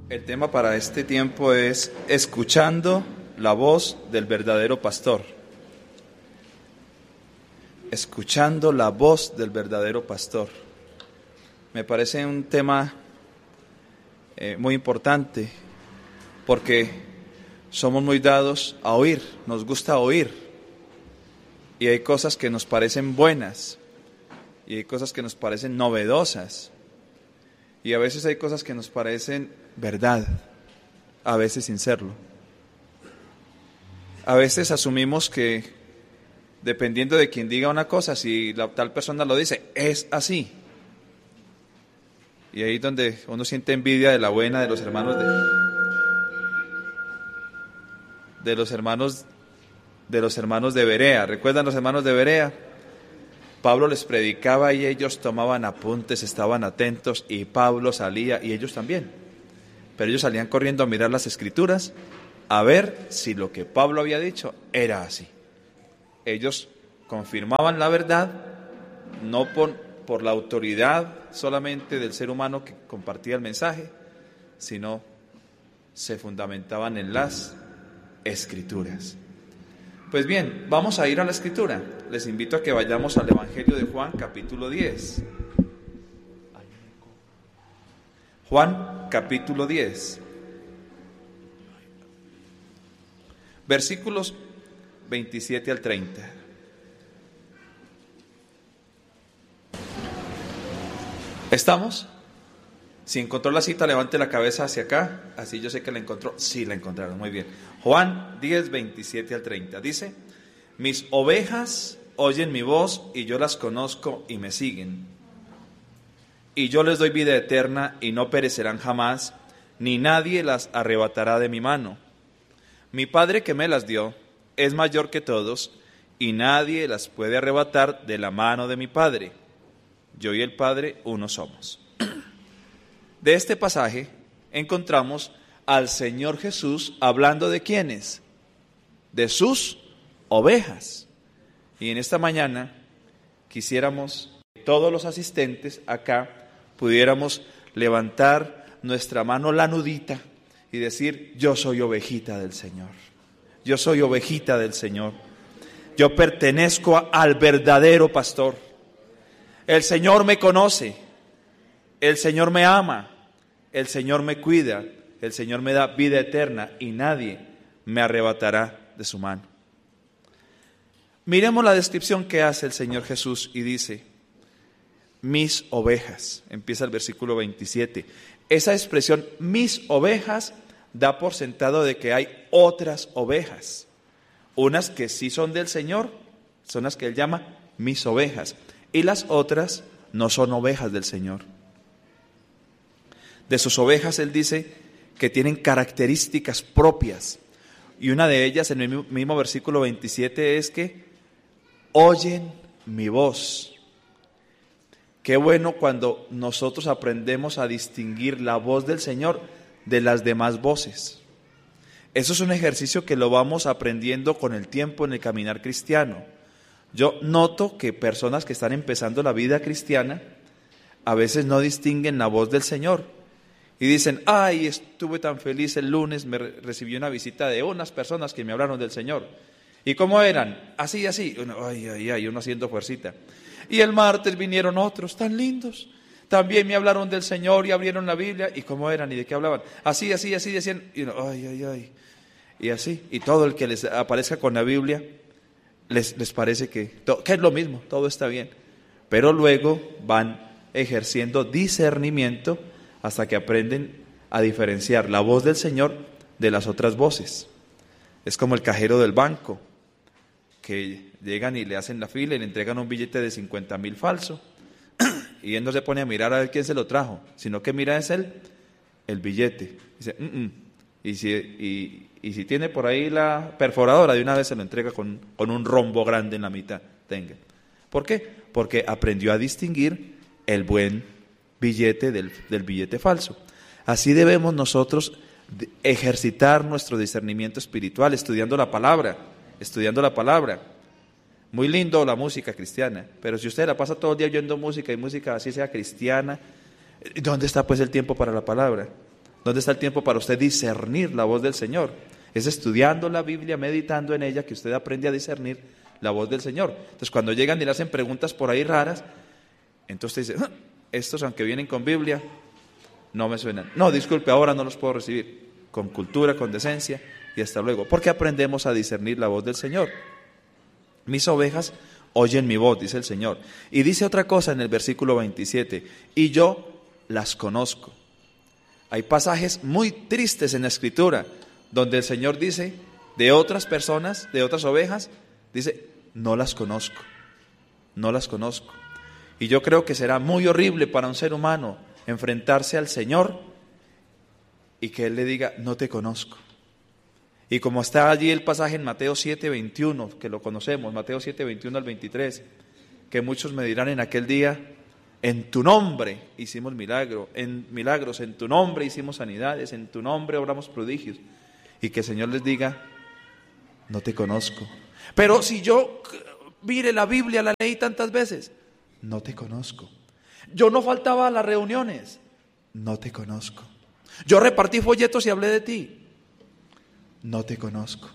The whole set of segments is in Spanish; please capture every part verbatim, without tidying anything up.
El tema para este tiempo es escuchando la voz del verdadero pastor. Escuchando la voz del verdadero pastor. Me parece un tema eh, muy importante porque somos muy dados a oír, nos gusta oír. Y hay cosas que nos parecen buenas y hay cosas que nos parecen novedosas. Y a veces hay cosas que nos parecen verdad, a veces sin serlo. A veces asumimos que, dependiendo de quien diga una cosa, si la tal persona lo dice, es así. Y ahí es donde uno siente envidia de la buena de los hermanos de, de los hermanos de los hermanos de Berea. ¿Recuerdan los hermanos de Berea? Pablo les predicaba y ellos tomaban apuntes, estaban atentos, y Pablo salía y ellos también. Pero ellos salían corriendo a mirar las escrituras a ver si lo que Pablo había dicho era así. Ellos confirmaban la verdad, no por, por la autoridad solamente del ser humano que compartía el mensaje, sino se fundamentaban en las escrituras. Pues bien, vamos a ir a la escritura. Les invito a que vayamos al Evangelio de Juan, capítulo diez. Juan, capítulo diez. Versículos veintisiete al treinta. ¿Estamos? Si encontró la cita, levante la cabeza hacia acá. Así yo sé que la encontró. Sí, la encontraron, muy bien. Juan diez, veintisiete al treinta. Dice: mis ovejas oyen mi voz y yo las conozco y me siguen. Y yo les doy vida eterna y no perecerán jamás, ni nadie las arrebatará de mi mano. Mi Padre que me las dio es mayor que todos y nadie las puede arrebatar de la mano de mi Padre. Yo y el Padre uno somos. De este pasaje encontramos al Señor Jesús hablando de ¿quiénes? De sus ovejas. Y en esta mañana quisiéramos que todos los asistentes acá pudiéramos levantar nuestra mano lanudita y decir: yo soy ovejita del Señor. Yo soy ovejita del Señor. Yo pertenezco a, al verdadero pastor. El Señor me conoce. El Señor me ama. El Señor me cuida. El Señor me da vida eterna y nadie me arrebatará de su mano. Miremos la descripción que hace el Señor Jesús y dice: mis ovejas. Empieza el versículo veintisiete. Esa expresión, mis ovejas, da por sentado de que hay otras ovejas. Unas que sí son del Señor, son las que Él llama mis ovejas. Y las otras no son ovejas del Señor. De sus ovejas Él dice que tienen características propias. Y una de ellas, en el mismo versículo veintisiete, es que oyen mi voz. Qué bueno cuando nosotros aprendemos a distinguir la voz del Señor de las demás voces. Eso es un ejercicio que lo vamos aprendiendo con el tiempo en el caminar cristiano. Yo noto que personas que están empezando la vida cristiana a veces no distinguen la voz del Señor y dicen: ay, estuve tan feliz el lunes, me re- recibí una visita de unas personas que me hablaron del Señor. ¿Y cómo eran? Así, así. Uno, ay, ay, ay, uno haciendo fuercita. Y el martes vinieron otros tan lindos. También me hablaron del Señor y abrieron la Biblia. ¿Y cómo eran? ¿Y de qué hablaban? Así, así, así decían. Y uno, ay, ay, ay. Y así. Y todo el que les aparezca con la Biblia les, les parece que, que es lo mismo, todo está bien. Pero luego van ejerciendo discernimiento hasta que aprenden a diferenciar la voz del Señor de las otras voces. Es como el cajero del banco, que llegan y le hacen la fila y le entregan un billete de cincuenta mil falso, y él no se pone a mirar a ver quién se lo trajo, sino que mira es él, el billete. Dice, mm -mm. Y, si, y, y si tiene por ahí la perforadora, de una vez se lo entrega con, con un rombo grande en la mitad. Tenga. ¿Por qué? Porque aprendió a distinguir el buen billete del, del billete falso. Así debemos nosotros ejercitar nuestro discernimiento espiritual, estudiando la palabra, estudiando la palabra. Muy lindo la música cristiana, pero si usted la pasa todo el día oyendo música y música así sea cristiana, ¿dónde está pues el tiempo para la palabra? ¿Dónde está el tiempo para usted discernir la voz del Señor? Es estudiando la Biblia, meditando en ella, que usted aprende a discernir la voz del Señor. Entonces, cuando llegan y le hacen preguntas por ahí raras, entonces usted dice, ah, estos aunque vienen con Biblia, no me suenan. No, disculpe, ahora no los puedo recibir. Con cultura, con decencia y hasta luego. Porque aprendemos a discernir la voz del Señor. Mis ovejas oyen mi voz, dice el Señor. Y dice otra cosa en el versículo veintisiete, y yo las conozco. Hay pasajes muy tristes en la Escritura, donde el Señor dice de otras personas, de otras ovejas, dice, no las conozco, no las conozco. Y yo creo que será muy horrible para un ser humano enfrentarse al Señor y que Él le diga, no te conozco. Y como está allí el pasaje en Mateo siete, veintiuno, que lo conocemos, Mateo siete, veintiuno al veintitrés, que muchos me dirán en aquel día, en tu nombre hicimos milagro, en milagros, en tu nombre hicimos sanidades, en tu nombre obramos prodigios. Y que el Señor les diga, no te conozco. Pero si yo, mire, la Biblia la leí tantas veces, no te conozco. Yo no faltaba a las reuniones, no te conozco. Yo repartí folletos y hablé de ti, no te conozco.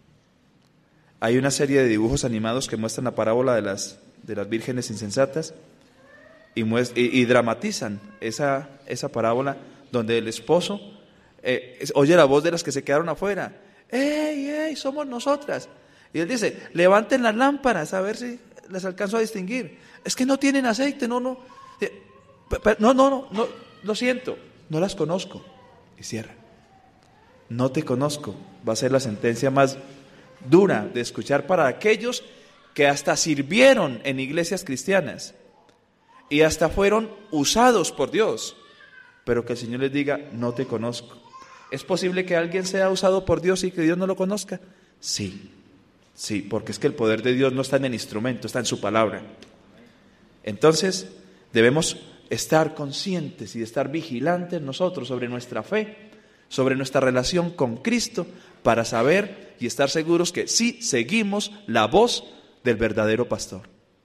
Hay una serie de dibujos animados que muestran la parábola de las, de las vírgenes insensatas y, muest- y, y dramatizan esa, esa parábola donde el esposo eh, es- oye la voz de las que se quedaron afuera. ¡Ey, ey, somos nosotras! Y él dice, levanten las lámparas a ver si les alcanzo a distinguir. Es que no tienen aceite, no, no. Eh, pe- pe- No, no, no, no, lo siento, no las conozco. Y cierra. No te conozco. Va a ser la sentencia más dura de escuchar para aquellos que hasta sirvieron en iglesias cristianas y hasta fueron usados por Dios, pero que el Señor les diga, no te conozco. ¿Es posible que alguien sea usado por Dios y que Dios no lo conozca? Sí, sí, porque es que el poder de Dios no está en el instrumento, está en su palabra. Entonces, debemos estar conscientes y estar vigilantes nosotros sobre nuestra fe, sobre nuestra relación con Cristo, para saber y estar seguros que sí seguimos la voz del verdadero pastor.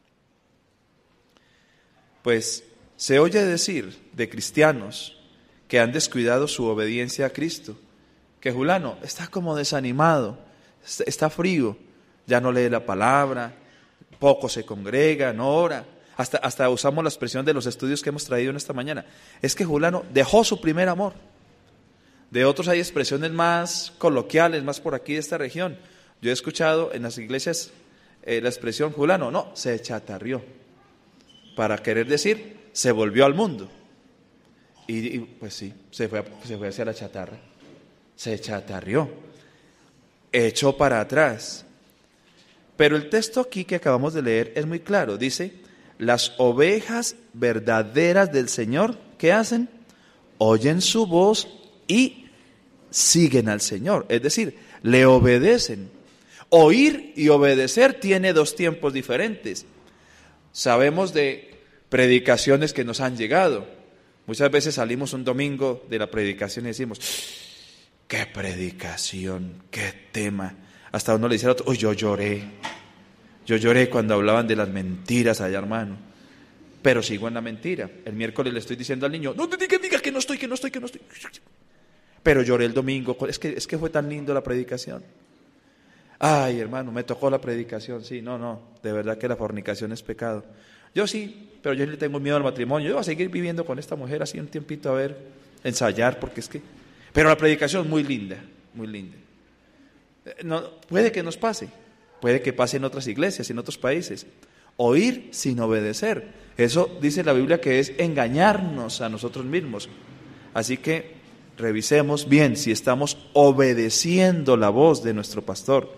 Pues se oye decir de cristianos que han descuidado su obediencia a Cristo, que Julano está como desanimado, está frío, ya no lee la palabra, poco se congrega, no ora. Hasta, hasta usamos la expresión de los estudios que hemos traído en esta mañana. Es que Julano dejó su primer amor. De otros hay expresiones más coloquiales, más por aquí de esta región. Yo he escuchado en las iglesias eh, la expresión Julano, no, se chatarrió. Para querer decir, se volvió al mundo. Y, y pues sí, se fue, se fue hacia la chatarra. Se chatarrió. Echó para atrás. Pero el texto aquí que acabamos de leer es muy claro. Dice, las ovejas verdaderas del Señor, ¿qué hacen? Oyen su voz y siguen al Señor. Es decir, le obedecen. Oír y obedecer tiene dos tiempos diferentes. Sabemos de predicaciones que nos han llegado. Muchas veces salimos un domingo de la predicación y decimos, qué predicación, qué tema. Hasta uno le dice al otro, uy, yo lloré. Yo lloré cuando hablaban de las mentiras allá, hermano. Pero sigo en la mentira. El miércoles le estoy diciendo al niño, no te digas, diga que no estoy, que no estoy, que no estoy. Pero lloré el domingo. Es que, es que fue tan lindo la predicación. Ay, hermano, me tocó la predicación. Sí, no, no, de verdad que la fornicación es pecado. Yo sí, pero yo le tengo miedo al matrimonio. Yo voy a seguir viviendo con esta mujer así un tiempito a ver, ensayar, porque es que... Pero la predicación muy linda, muy linda. No, puede que nos pase, puede que pase en otras iglesias, en otros países. Oír sin obedecer. Eso dice la Biblia que es engañarnos a nosotros mismos. Así que revisemos bien si estamos obedeciendo la voz de nuestro pastor.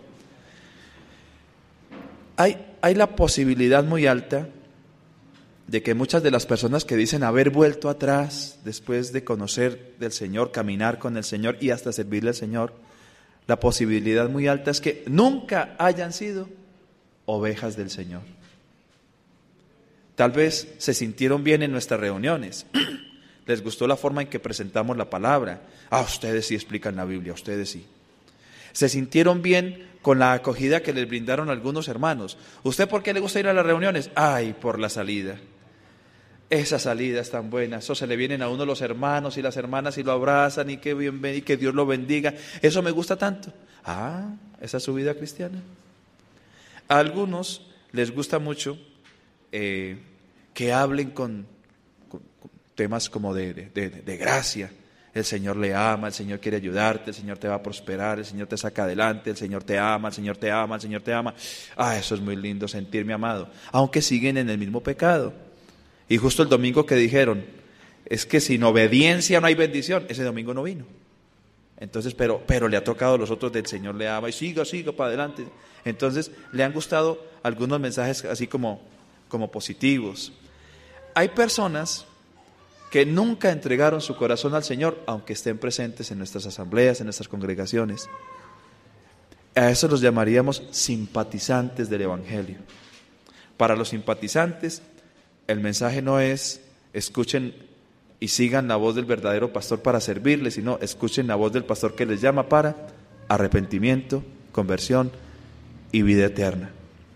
Hay, hay la posibilidad muy alta de que muchas de las personas que dicen haber vuelto atrás después de conocer del Señor, caminar con el Señor y hasta servirle al Señor, la posibilidad muy alta es que nunca hayan sido ovejas del Señor. Tal vez se sintieron bien en nuestras reuniones, les gustó la forma en que presentamos la palabra. Ah, ustedes sí explican la Biblia, ustedes sí. Se sintieron bien con la acogida que les brindaron algunos hermanos. ¿Usted por qué le gusta ir a las reuniones? Ay, por la salida. Esas salidas tan buenas, eso se le vienen a uno los hermanos y las hermanas y lo abrazan y que, bien, y que Dios lo bendiga. Eso me gusta tanto. Ah, esa es su vida cristiana. A algunos les gusta mucho eh, que hablen con, con, con temas como de, de, de, de gracia. El Señor le ama, el Señor quiere ayudarte, el Señor te va a prosperar, el Señor te saca adelante, el Señor te ama, el Señor te ama, el Señor te ama. Ah, eso es muy lindo, sentirme amado, aunque siguen en el mismo pecado. Y justo el domingo que dijeron, es que sin obediencia no hay bendición, ese domingo no vino. Entonces, pero, pero le ha tocado a los otros del Señor le ama y siga, siga para adelante. Entonces, le han gustado algunos mensajes así como, como positivos. Hay personas que nunca entregaron su corazón al Señor, aunque estén presentes en nuestras asambleas, en nuestras congregaciones. A eso los llamaríamos simpatizantes del Evangelio. Para los simpatizantes, el mensaje no es escuchen y sigan la voz del verdadero pastor para servirles, sino escuchen la voz del pastor que les llama para arrepentimiento, conversión y vida eterna.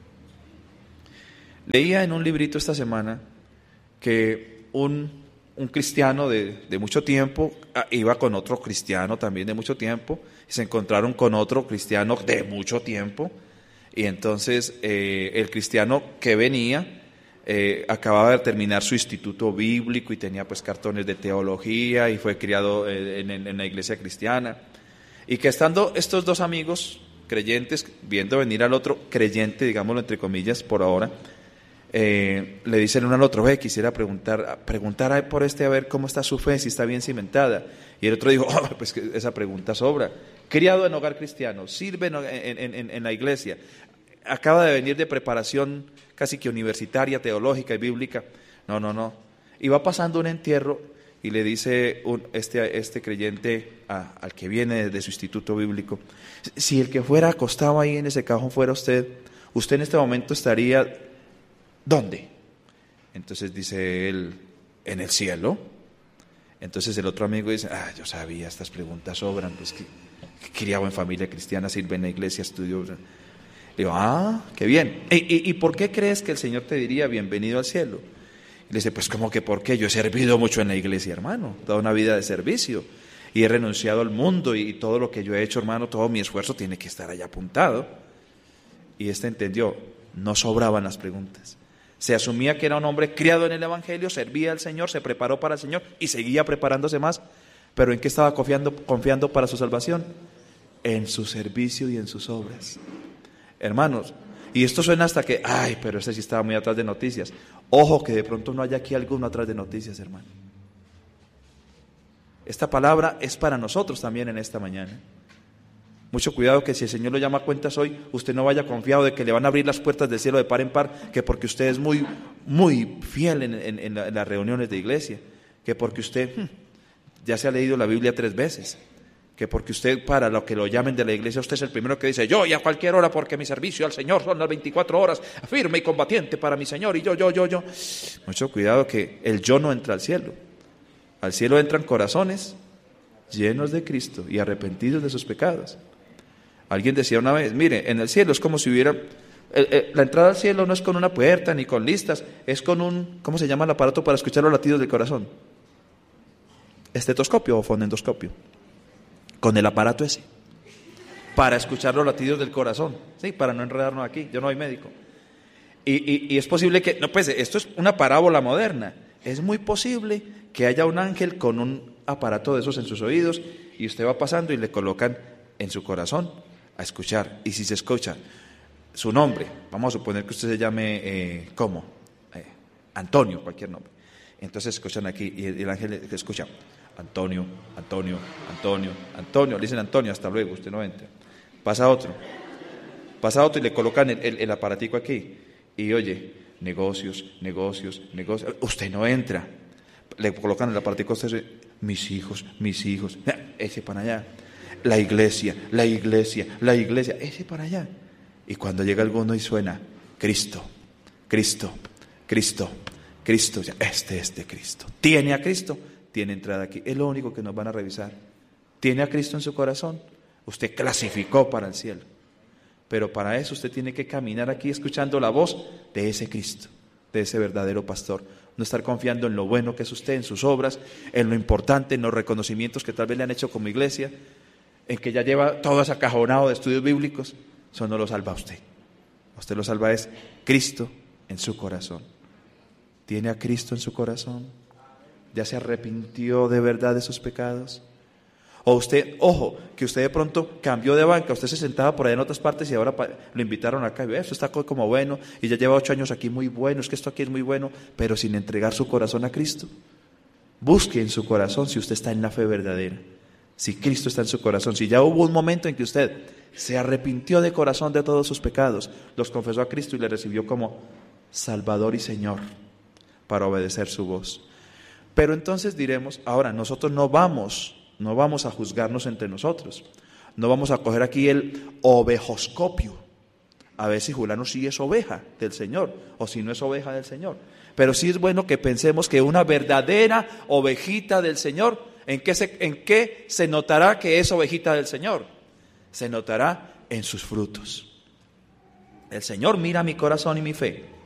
Leía en un librito esta semana que un, un cristiano de, de mucho tiempo iba con otro cristiano también de mucho tiempo y se encontraron con otro cristiano de mucho tiempo y entonces eh, el cristiano que venía Eh, acababa de terminar su instituto bíblico y tenía pues cartones de teología y fue criado eh, en, en, en la iglesia cristiana y que estando estos dos amigos creyentes viendo venir al otro creyente, digámoslo entre comillas por ahora, eh, le dicen uno al otro, ve, quisiera preguntar preguntar por este a ver cómo está su fe, si está bien cimentada, y el otro dijo, oh, pues que esa pregunta sobra, criado en hogar cristiano, sirve en, en, en, en la iglesia, acaba de venir de preparación casi que universitaria, teológica y bíblica. No, no, no. Y va pasando un entierro y le dice un, este, este creyente a, al que viene de su instituto bíblico, si el que fuera acostado ahí en ese cajón fuera usted, usted en este momento estaría, ¿dónde? Entonces dice él, en el cielo. Entonces el otro amigo dice, ah, yo sabía, estas preguntas sobran, pues que, que criado en familia cristiana, sirve en la iglesia, estudió. Digo, ah, qué bien. ¿Y, y, ¿Y por qué crees que el Señor te diría bienvenido al cielo? Y le dice, pues ¿cómo que por qué? Yo he servido mucho en la iglesia, hermano, toda una vida de servicio. Y he renunciado al mundo y todo lo que yo he hecho, hermano, todo mi esfuerzo tiene que estar allá apuntado. Y este entendió, no sobraban las preguntas. Se asumía que era un hombre criado en el Evangelio, servía al Señor, se preparó para el Señor y seguía preparándose más. Pero ¿en qué estaba confiando, confiando para su salvación? En su servicio y en sus obras. Hermanos, y esto suena hasta que, ay, pero este sí estaba muy atrás de noticias. Ojo que de pronto no haya aquí alguno atrás de noticias, hermano. Esta palabra es para nosotros también en esta mañana. Mucho cuidado que si el Señor lo llama a cuentas hoy, usted no vaya confiado de que le van a abrir las puertas del cielo de par en par, que porque usted es muy, muy fiel en, en, en, la, en las reuniones de iglesia, que porque usted hmm, ya se ha leído la Biblia tres veces, que porque usted para lo que lo llamen de la iglesia, usted es el primero que dice, yo y a cualquier hora porque mi servicio al Señor son las veinticuatro horas, firme y combatiente para mi Señor, y yo, yo, yo, yo. Mucho cuidado que el yo no entra al cielo. Al cielo entran corazones llenos de Cristo y arrepentidos de sus pecados. Alguien decía una vez, mire, en el cielo es como si hubiera, eh, eh, la entrada al cielo no es con una puerta ni con listas, es con un, ¿cómo se llama el aparato para escuchar los latidos del corazón? ¿Estetoscopio o fonendoscopio? Con el aparato ese, para escuchar los latidos del corazón, sí, para no enredarnos aquí, yo no soy médico. Y, y, y es posible que, no, pues esto es una parábola moderna, es muy posible que haya un ángel con un aparato de esos en sus oídos y usted va pasando y le colocan en su corazón a escuchar, y si se escucha su nombre, vamos a suponer que usted se llame, eh, ¿cómo? Eh, Antonio, cualquier nombre, entonces escuchan aquí y el, el ángel le escucha, Antonio, Antonio, Antonio, Antonio, le dicen Antonio, hasta luego, usted no entra. Pasa otro, pasa otro y le colocan el, el, el aparatico aquí. Y oye, negocios, negocios, negocios, usted no entra. Le colocan el aparatico, usted dice, mis hijos, mis hijos, ese para allá. La iglesia, la iglesia, la iglesia, ese para allá. Y cuando llega alguno y suena, Cristo, Cristo, Cristo, Cristo, este es de Cristo. ¿Tiene a Cristo? Tiene entrada aquí, es lo único que nos van a revisar. ¿Tiene a Cristo en su corazón? Usted clasificó para el cielo. Pero para eso usted tiene que caminar aquí escuchando la voz de ese Cristo, de ese verdadero pastor. no estar confiando en lo bueno que es usted, en sus obras, en lo importante, en los reconocimientos que tal vez le han hecho como iglesia, en que ya lleva todo ese acajonado de estudios bíblicos. Eso no lo salva a usted. A usted lo salva es Cristo en su corazón. ¿Tiene a Cristo en su corazón? ¿Ya se arrepintió de verdad de sus pecados? O usted, ojo, que usted de pronto cambió de banca, usted se sentaba por ahí en otras partes y ahora lo invitaron acá, y ve, esto está como bueno, y ya lleva ocho años aquí muy bueno, es que esto aquí es muy bueno, pero sin entregar su corazón a Cristo. Busque en su corazón si usted está en la fe verdadera, si Cristo está en su corazón, si ya hubo un momento en que usted se arrepintió de corazón de todos sus pecados, los confesó a Cristo y le recibió como Salvador y Señor para obedecer su voz. Pero entonces diremos, ahora nosotros no vamos, no vamos a juzgarnos entre nosotros, no vamos a coger aquí el ovejoscopio, a ver si Julano sí es oveja del Señor o si no es oveja del Señor. Pero sí es bueno que pensemos que una verdadera ovejita del Señor, ¿en qué se, en qué se notará que es ovejita del Señor? Se notará en sus frutos. El Señor mira mi corazón y mi fe.